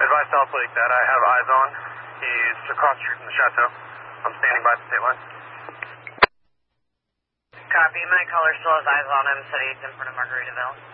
Advise South Lake that I have eyes on. He's across the street from the chateau. I'm standing by the state line. Copy. My caller still has eyes on him. Said he's in front of Margaritaville.